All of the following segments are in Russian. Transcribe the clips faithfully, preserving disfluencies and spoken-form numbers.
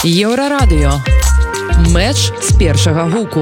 Еўрарадыё. Мэч з першага гуку.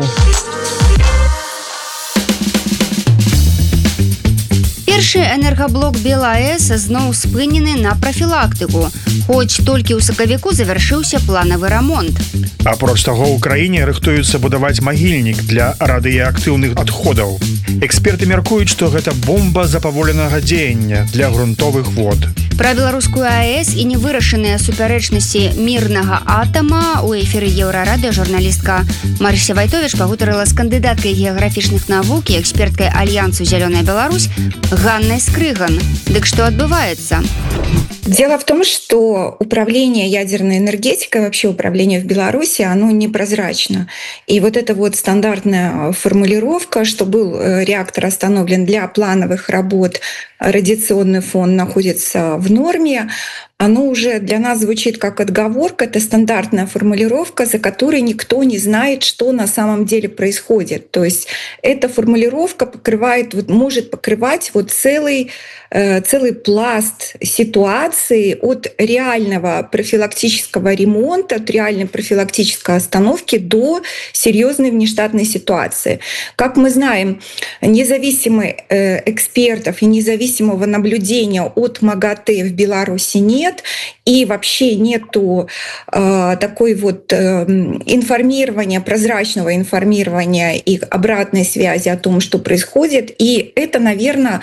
Першы энергаблок БелАЭС зноў спынены на прафілактыку, хоць толькі ў сакавіку завяршыўся планавы рамонт. Апроч таго, у краіне рыхтуюцца будаваць магільнік для радыеактыўных адходаў. Эксперты мяркуюць, што гэта бомба запаволенага дзеяння для грунтовых вод. Пра беларускую АЭС і невырашаныя супярэчнасці мірнага атама у эфіры Еўрарадыё журналістка Марыся Вайтовіч пагутарыла з кандыдаткай геаграфічных навук і эксперткай Альянсу «Зелёная Беларусь» Ганной Скрыган. Дык что отбывается? Дело в том, что управление ядерной энергетикой, вообще управление в Беларуси, оно непрозрачно. И вот эта вот стандартная формулировка, что был реактор остановлен для плановых работ, радиационный фон находится в норме, оно уже для нас звучит как отговорка, это стандартная формулировка, за которой никто не знает, что на самом деле происходит. То есть эта формулировка покрывает, вот, может покрывать вот целый, э, целый пласт ситуации от реального профилактического ремонта, от реальной профилактической остановки до серьезной внештатной ситуации. Как мы знаем, независимых э, экспертов и независимого наблюдения от МАГАТЭ в Беларуси нет. И вообще нету э, такой вот э, информирования, прозрачного информирования и обратной связи о том, что происходит. И это, наверное,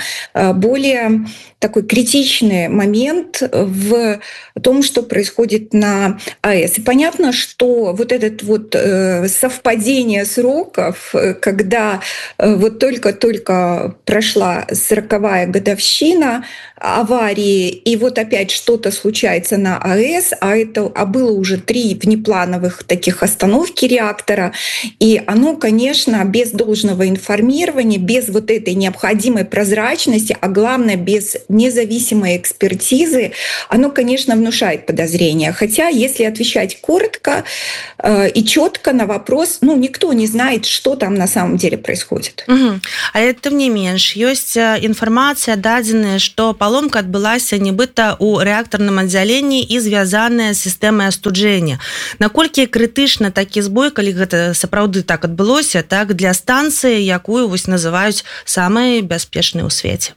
более такой критичный момент в том, что происходит на АЭС. И понятно, что вот это вот э, совпадение сроков, когда э, вот только-только прошла сороковая годовщина аварии, и вот опять что-то случается на АЭС, а это а было уже три внеплановых таких остановки реактора, и оно, конечно, без должного информирования, без вот этой необходимой прозрачности, а главное, без независимой экспертизы, оно, конечно, внушает подозрения. Хотя, если отвечать коротко э, и четко на вопрос, ну, никто не знает, что там на самом деле происходит. Угу. А тым не менш, ёсць інфармацыя дадзеная, што паломка адбылася нібыта ў рэактарным аддзяленні і звязаная з сістэмай астуджэння. Наколькі крытычна такі збой, калі гэта сапраўды так адбылося, так для станцыі, якую вось называюць самай бяспечнай у свеце?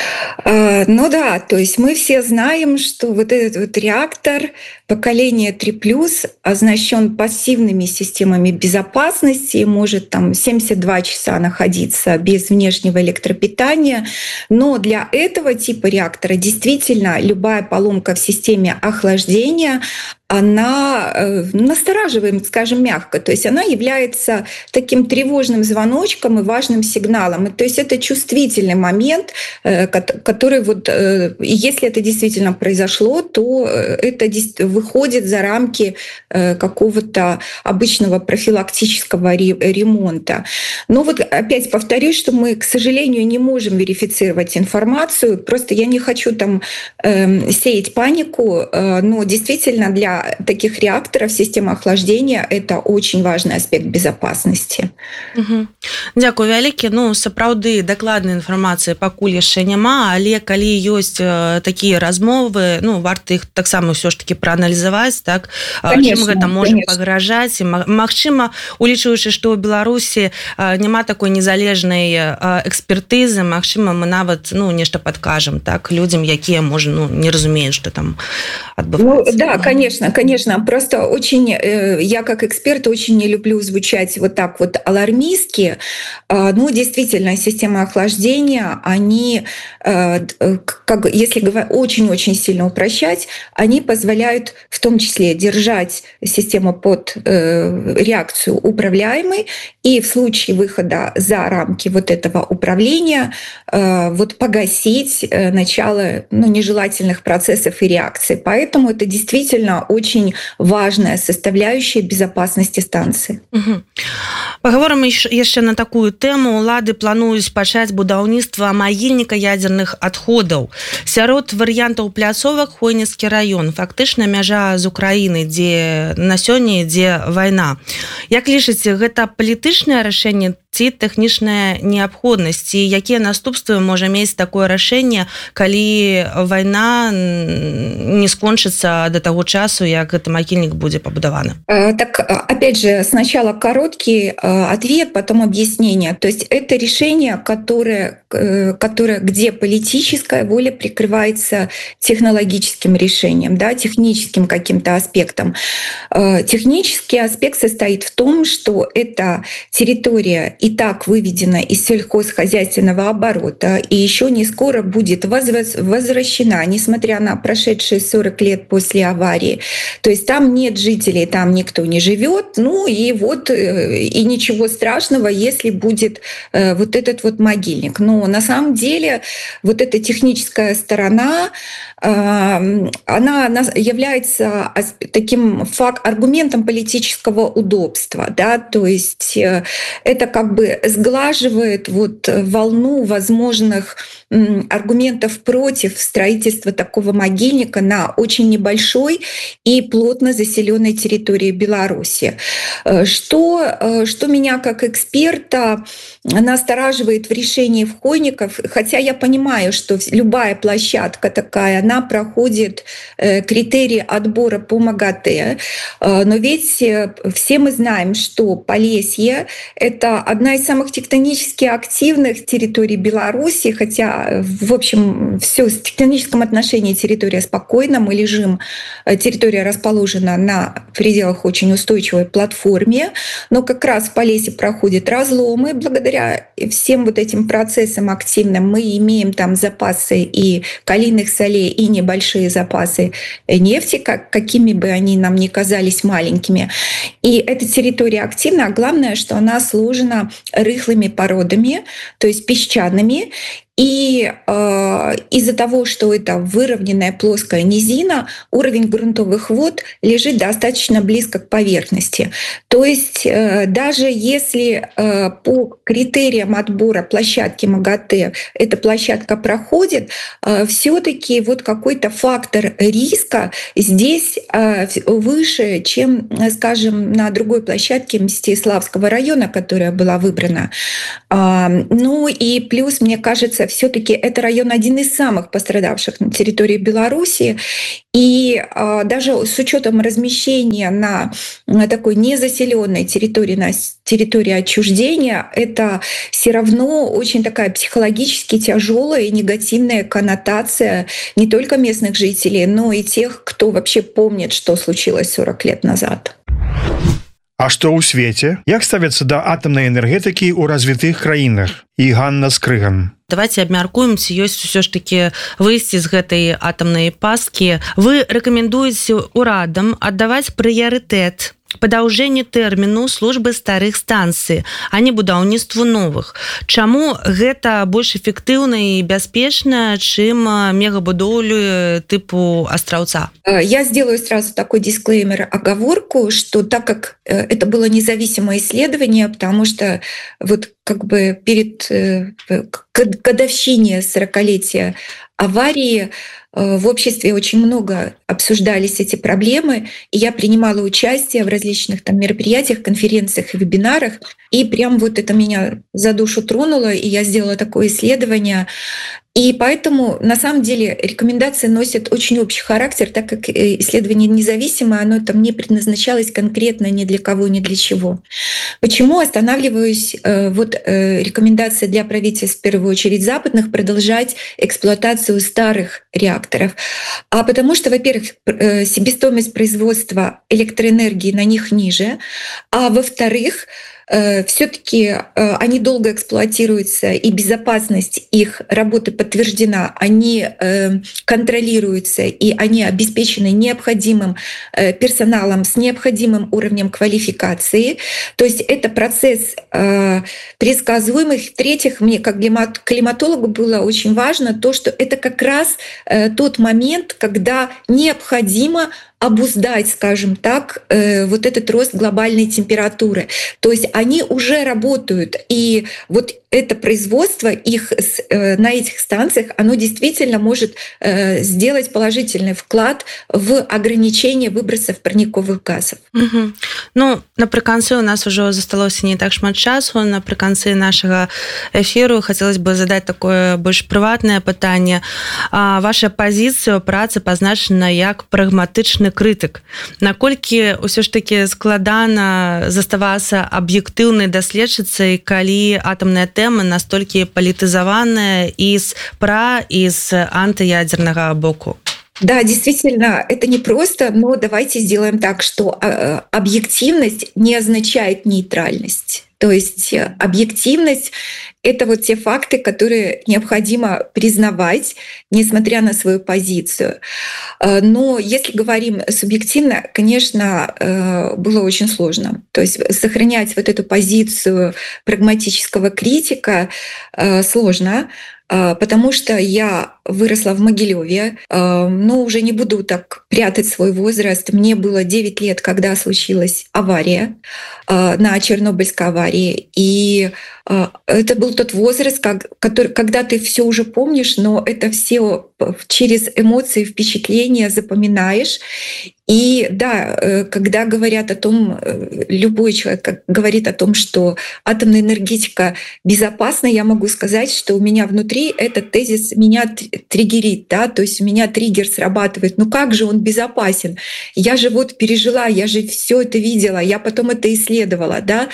Ну да, то есть мы все знаем, что вот этот вот реактор поколения три плюс оснащен пассивными системами безопасности и может там семьдесят два часа находиться без внешнего электропитания. Но для этого типа реактора действительно любая поломка в системе охлаждения, она э, настораживает, скажем, мягко. То есть она является таким тревожным звоночком и важным сигналом. И, то есть это чувствительный момент, э, который вот, э, если это действительно произошло, то это выходит за рамки э, какого-то обычного профилактического ремонта. Но вот опять повторюсь, что мы, к сожалению, не можем верифицировать информацию. Просто я не хочу там э, сеять панику, э, но действительно для таких реакторов система охлаждения — это очень важный аспект безопасности. Угу. Дзякуй вялікі. Ну, сапраўды, дакладнай інфармацыі пакуль яшчэ няма, але калі ёсць такія размовы, ну, варта іх таксама ўсё ж такі прааналізаваць, так, чым гэта можа пагражаць. Магчыма, улічваючы, што ў Беларусі няма такой незалежнай экспертызы, магчыма, мы нават, ну, нешта падкажам, так, людзям, якія, можа, ну, не разумеюць, што там адбываецца. Ну, да, конечно. Конечно, просто очень, я как эксперт очень не люблю звучать вот так вот алармистски. Ну, действительно, системы охлаждения, они, как, если очень-очень сильно упрощать, они позволяют в том числе держать систему под реакцию управляемой и в случае выхода за рамки вот этого управления вот погасить начало, ну, нежелательных процессов и реакций. Поэтому это действительно очень очень важная составляющая безопасности станции. Угу. Паговорым яшчэ на такую тэму. Улады плануюць пачаць будаўніцтва магільніка ядзерных адходаў. Сярод варыянтаў пляцовак Хойніцкі раён, фактычна мяжа з Украінай, дзе на сёння ідзе вайна. Як лічыце, гэта палітычнае рашэнне ці тэхнічная неабходнасць і якія наступствы можа мець такое рашэнне, калі вайна не скончыцца до таго часу, як гэты магільнік будзе пабудаваны? Так, опять же, сначала короткий ответ, потом объяснение. То есть это решение, которое, которое, где политическая воля прикрывается технологическим решением, да, техническим каким-то аспектом. Технический аспект состоит в том, что эта территория и так выведена из сельхозхозяйственного оборота и еще не скоро будет возвращена, несмотря на прошедшие сорок лет после аварии. То есть там нет жителей, там никто не живет, ну и вот и ничего страшного, если будет вот этот вот могильник. Но на самом деле вот эта техническая сторона, она является таким факт, аргументом политического удобства, да, то есть это как бы сглаживает вот волну возможных аргументов против строительства такого могильника на очень небольшой и плотно заселенной территории Беларуси. Что, что меня как эксперта настораживает в решении вхойников, хотя я понимаю, что любая площадка такая, она проходит критерии отбора по МАГАТЭ, но ведь все мы знаем, что Полесье — это одна из самых тектонически активных территорий Беларуси, хотя в общем, все в тектоническом отношении территория спокойна, мы лежим, территория расположена на пределах очень устойчивой платформе, но как раз в Полесье проходят разломы. Благодаря всем вот этим процессам активным мы имеем там запасы и калийных солей, и небольшие запасы нефти, как, какими бы они нам ни казались маленькими. И эта территория активна, а главное, что она сложена рыхлыми породами, то есть песчаными. И э, из-за того, что это выровненная плоская низина, уровень грунтовых вод лежит достаточно близко к поверхности. То есть э, даже если э, по критериям отбора площадки МАГАТЭ эта площадка проходит, э, все-таки вот какой-то фактор риска здесь э, выше, чем, скажем, на другой площадке Мстиславского района, которая была выбрана. Э, ну и плюс, мне кажется, все-таки это район один из самых пострадавших на территории Беларуси. И э, даже с учетом размещения на, на такой незаселенной территории, на территории отчуждения, это все равно очень такая психологически тяжелая и негативная коннотация не только местных жителей, но и тех, кто вообще помнит, что случилось сорок лет назад. А што ў свеце? Як ставяцца да атамнай энергетыкі ў развітых краінах? І Ганна Скрыган. Давайте абмяркуем, ці ёсць усё ж такі выйсці з гэтай атамнай пасткі. Вы рэкамендуеце урадам аддаваць прыярытэт падаўжэнне тэрміну службы старых станцый, а не будаўніцтву новых. Чаму гэта больш эфектыўна і бяспечна, чым мегабудоўлю типу Астраўца? Я сделаю сразу такой дисклеймер, оговорку, что так как это было независимое исследование, потому что вот как бы перед годовщине сорокалетия аварии в обществе очень много обсуждались эти проблемы, и я принимала участие в различных там мероприятиях, конференциях и вебинарах, и прям вот это меня за душу тронуло, и я сделала такое исследование. И поэтому, на самом деле, рекомендации носят очень общий характер, так как исследование независимое, оно там не предназначалось конкретно ни для кого, ни для чего. Почему останавливаюсь? Вот рекомендация для правительств, в первую очередь западных, продолжать эксплуатацию старых реакторов. А потому что, во-первых, себестоимость производства электроэнергии на них ниже, а во-вторых, все-таки они долго эксплуатируются, и безопасность их работы подтверждена, они контролируются, и они обеспечены необходимым персоналом с необходимым уровнем квалификации. То есть это процесс предсказуемый. В-третьих, мне как климатологу было очень важно то, что это как раз тот момент, когда необходимо обуздать, скажем так, вот этот рост глобальной температуры. То есть они уже работают, и вот это производство их на этих станциях, оно действительно может сделать положительный вклад в ограничение выбросов парниковых газов. Угу. Ну, напрыканцы у нас уже засталося не так шмат часу. Напрыканцы нашага эфіру хацелось бы задаць такое больш прыватнае пытанне. А ваша пазіцыя ў працы пазначана як прагматычны крытык. Наколькі ўсё ж такі складана заставацца аб'ектыўнай даследчыцай, калі атамная тэма настолькі палітызаваная і з пра, і з антыядзернага боку? Да, действительно, это непросто, но давайте сделаем так, что объективность не означает нейтральность. То есть объективность — это вот те факты, которые необходимо признавать, несмотря на свою позицию. Но если говорим субъективно, конечно, было очень сложно. То есть сохранять вот эту позицию прагматического критика сложно, потому что я выросла в Могилеве, но уже не буду так прятать свой возраст. Мне было девять лет, когда случилась авария, на Чернобыльской аварии. И это был тот возраст, который, когда ты все уже помнишь, но это все через эмоции, впечатления запоминаешь. И да, когда говорят о том, любой человек говорит о том, что атомная энергетика безопасна, я могу сказать, что у меня внутри этот тезис меня триггерит, да, то есть у меня триггер срабатывает. Ну как же он безопасен? Я же вот пережила, я же все это видела, я потом это исследовала, да.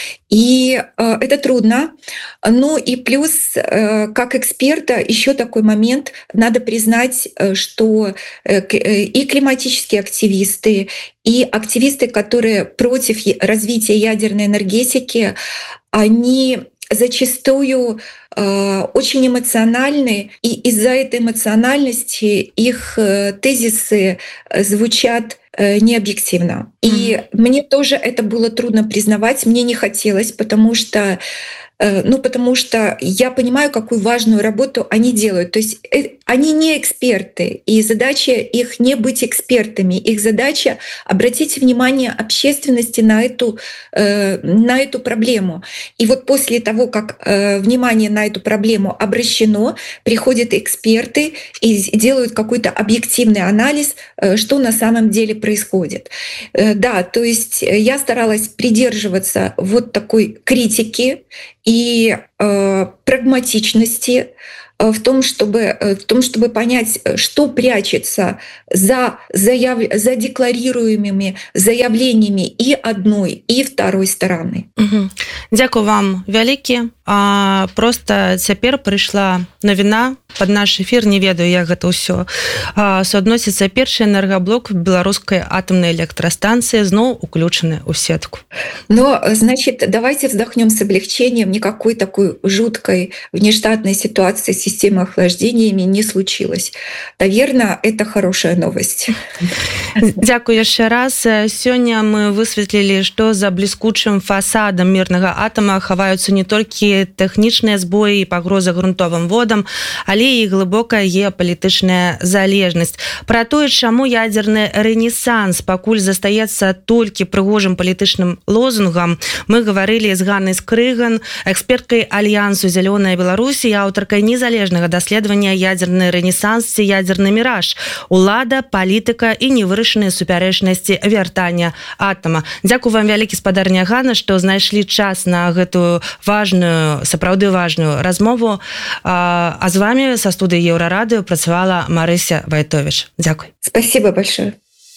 И э, это трудно. Ну и плюс, э, как эксперта, еще такой момент, надо признать, что э, и климатические активисты, и активисты, которые против развития ядерной энергетики, они зачастую э, очень эмоциональны, и из-за этой эмоциональности их э, тезисы звучат э, необъективно. И mm-hmm. мне тоже это было трудно признавать, мне не хотелось, потому что Ну, потому что я понимаю, какую важную работу они делают. То есть они не эксперты, и задача их не быть экспертами. Их задача — обратить внимание общественности на эту, на эту проблему. И вот после того, как внимание на эту проблему обращено, приходят эксперты и делают какой-то объективный анализ, что на самом деле происходит. Да, то есть я старалась придерживаться вот такой критики и э, прагматичности э, в том, чтобы, э, в том, чтобы понять, что прячется за, заяв... за декларируемыми заявлениями и одной, и второй стороны. Угу. Дякую вам вялікі. А, просто цяпер прыйшла навіна под наш эфир, не ведаю, як гэта ўсё суадносіцца. Першы энергаблок беларускай атомной электростанции зноў уключаны ў сетку. Но, значит, давайте вздохнем с облегчением. Никакой такой жуткой внештатной ситуации с системой охлаждениями не случилось. Наверное, это хорошая новость. Дякую яшчэ раз. Сёння мы высветлілі, што за бліскучым фасадам мірнага атома хаваюцца не толькі тэхнічныя збоі і пагроза грунтовым водам, але і глыбокая геапалітычная залежнасць. Пра тое, чаму ядзерны рэнесанс пакуль застаецца толькі прыгожым палітычным лозунгам, мы гаварылі з Ганнай Скрыган, эксперткай Альянсу «Зялёная Беларусь» і аўтаркай незалежнага даследавання «Ядзерны рэнесанс ці ядзерны міраж. Улада, палітыка і невырашаныя супярэчнасці вяртання атома». Дзякую вам вялікі, спадарня Ганна, што знайшлі час на гэтую важную, сапраўды важную размову. А з вами со студии Еврорадио працавала Марыся Вайтович. Дякуй. Спасибо большое.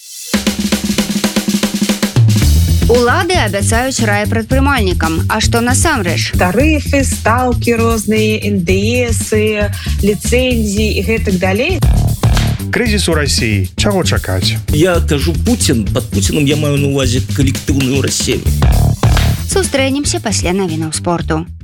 Улады абяцаюць рай прадпрымальнікам. А што насамрэч? Тарыфы, стаўкі розныя, эн дэ эсы, ліцэнзіі і гэтак далей. Крызіс у России. Чаго чакаць? Я кажу Путин. Под Путиным я маю на увазе калектыўную Россию. Сустрэнемся пасля навінаў спорту.